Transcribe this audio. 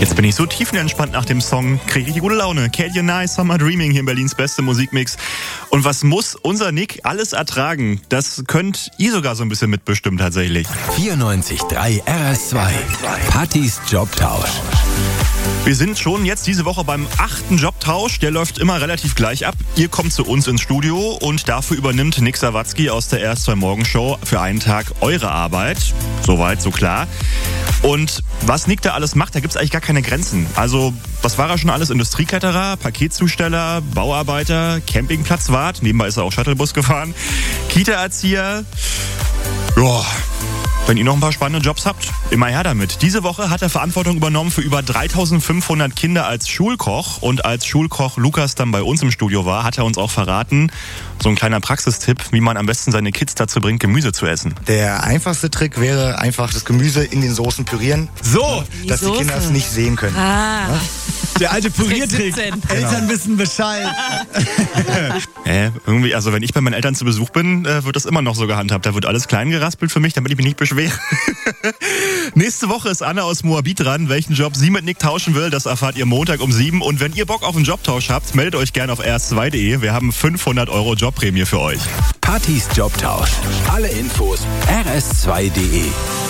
Jetzt bin ich so tiefenentspannt nach dem Song, kriege ich die gute Laune. Can't You Nice, Summer Dreaming hier in Berlins beste Musikmix. Und was muss unser Nick alles ertragen? Das könnt ihr sogar so ein bisschen mitbestimmen tatsächlich. 94.3 RS2. Pattys Jobtausch. Wir sind schon jetzt diese Woche beim 8. Jobtausch. Der läuft immer relativ gleich ab. Ihr kommt zu uns ins Studio und dafür übernimmt Nick Sawatzki aus der RS2 Morgenshow für einen Tag eure Arbeit. Soweit, so klar. Und was Nick da alles macht, da gibt's eigentlich gar keine Grenzen. Also, was war er schon alles? Industriekletterer, Paketzusteller, Bauarbeiter, Campingplatzwart. Nebenbei ist er auch Shuttlebus gefahren. Kita-Erzieher. Ja. Wenn ihr noch ein paar spannende Jobs habt, immer her damit. Diese Woche hat er Verantwortung übernommen für über 3.500 Kinder als Schulkoch. Und als Schulkoch Lukas dann bei uns im Studio war, hat er uns auch verraten, so ein kleiner Praxistipp, wie man am besten seine Kids dazu bringt, Gemüse zu essen. Der einfachste Trick wäre einfach das Gemüse in den Soßen pürieren. So, dass die Kinder es nicht sehen können. Ah. Ja? Der alte Püriertrick. Eltern wissen Bescheid. Irgendwie, also wenn ich bei meinen Eltern zu Besuch bin, wird das immer noch so gehandhabt. Da wird alles klein geraspelt für mich, damit ich mich nicht beschwere. Nächste Woche ist Anna aus Moabit dran. Welchen Job sie mit Nick tauschen will, das erfahrt ihr Montag um 7. Und wenn ihr Bock auf einen Jobtausch habt, meldet euch gerne auf rs2.de. Wir haben 500 € Jobprämie für euch. Pattys Jobtausch. Alle Infos rs2.de.